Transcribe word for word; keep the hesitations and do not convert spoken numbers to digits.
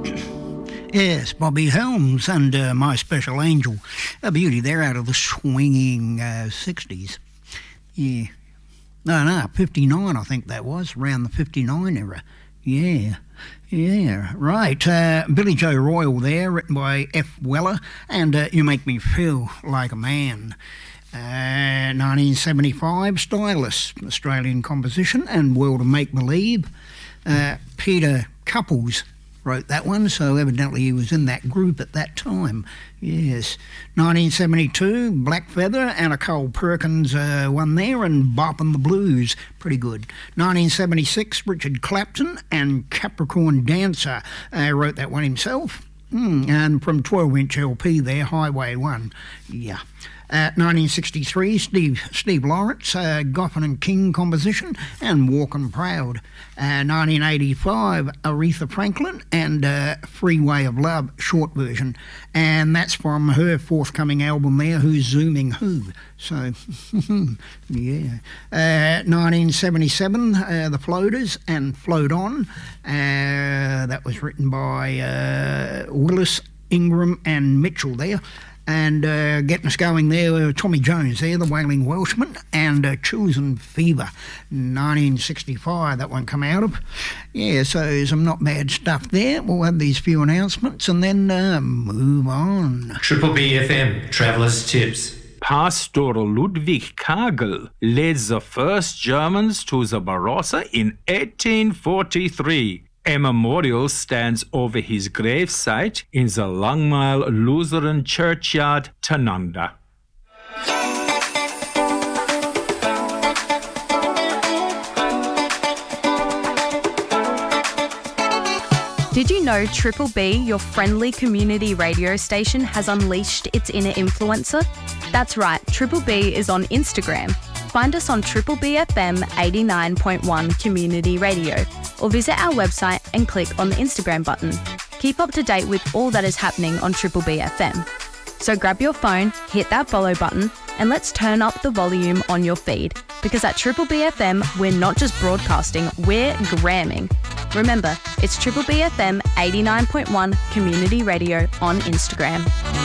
Yes, Bobby Helms and uh, My Special Angel. A beauty there out of the swinging uh, sixties. Yeah. No, no, fifty-nine I think that was, around the fifty-nine era. Yeah. Yeah, right. Uh, Billy Joe Royal there, written by F. Weller, and uh, You Make Me Feel Like a Man. Uh, nineteen seventy-five, Stylus, Australian composition, and World of Make Believe. Uh, Peter Couples wrote that one, so evidently he was in that group at that time. Yes. nineteen seventy-two, Black Feather and a Cole Perkins uh, one there, and Boppin' the Blues, pretty good. nineteen seventy-six, Richard Clapton and Capricorn Dancer uh, wrote that one himself. Mm, and from twelve inch L P there, Highway one. Yeah. Uh, nineteen sixty-three, Steve Steve Lawrence, uh, Goffin and King composition, and Walkin' Proud. Uh, nineteen eighty-five, Aretha Franklin and uh, Freeway of Love, short version. And that's from her forthcoming album there, Who's Zooming Who. So, yeah. Uh, nineteen seventy-seven, uh, The Floaters and Float On. Uh, that was written by uh, Willis, Ingram and Mitchell there. And uh, getting us going there, uh, Tommy Jones there, the Wailing Welshman, and uh, Choosing Fever, nineteen sixty-five, that one come out of. Yeah, so some not bad stuff there. We'll have these few announcements and then uh, move on. Triple B F M, Traveller's Tips. Pastor Ludwig Kagel led the first Germans to the Barossa in eighteen forty-three. A memorial stands over his gravesite in the Langmile Lutheran Churchyard, Tanunda. Did you know Triple B, your friendly community radio station, has unleashed its inner influencer? That's right, Triple B is on Instagram. Find us on Triple B F M eighty-nine point one Community Radio, or visit our website and click on the Instagram button. Keep up to date with all that is happening on Triple B F M. So grab your phone, hit that follow button, and let's turn up the volume on your feed, because at Triple B F M, we're not just broadcasting, we're gramming. Remember, it's Triple B F M eighty-nine point one Community Radio on Instagram.